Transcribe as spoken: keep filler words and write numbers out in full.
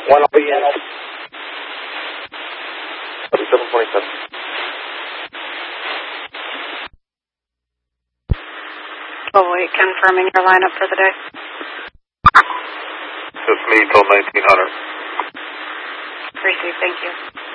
One will be in. seven twenty-seven. Oh, wait, confirming your lineup for the day. That's me till nineteen hundred. Received, thank you.